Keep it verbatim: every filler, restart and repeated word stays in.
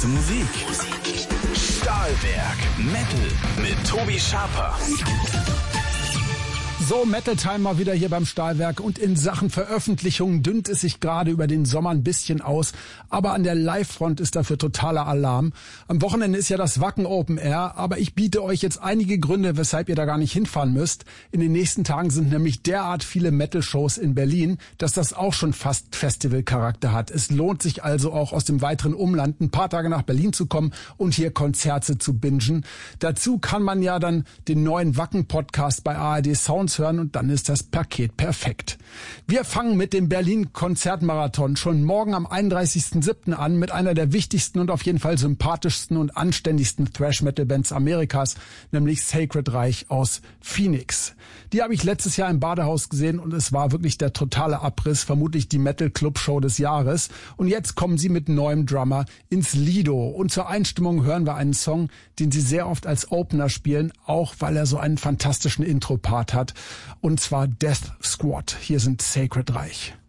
beste Musik. Stahlwerk Metal mit Tobi Schaper. So, Metal Time mal wieder hier beim Stahlwerk, und in Sachen Veröffentlichungen dünnt es sich gerade über den Sommer ein bisschen aus, aber an der Live-Front ist dafür totaler Alarm. Am Wochenende ist ja das Wacken Open Air, aber ich biete euch jetzt einige Gründe, weshalb ihr da gar nicht hinfahren müsst. In den nächsten Tagen sind nämlich derart viele Metal-Shows in Berlin, dass das auch schon fast Festival-Charakter hat. Es lohnt sich also auch aus dem weiteren Umland ein paar Tage nach Berlin zu kommen und hier Konzerte zu bingen. Dazu kann man ja dann den neuen Wacken-Podcast bei A R D Sounds hören, und dann ist das Paket perfekt. Wir fangen mit dem Berlin-Konzertmarathon schon morgen am einunddreißigsten siebten an mit einer der wichtigsten und auf jeden Fall sympathischsten und anständigsten Thrash-Metal-Bands Amerikas, nämlich Sacred Reich aus Phoenix. Die habe ich letztes Jahr im Badehaus gesehen und es war wirklich der totale Abriss, vermutlich die Metal-Club-Show des Jahres. Und jetzt kommen sie mit neuem Drummer ins Lido. Und zur Einstimmung hören wir einen Song, den sie sehr oft als Opener spielen, auch weil er so einen fantastischen Intro-Part hat. Und zwar Death Squad. Hier sind Sacred Reich.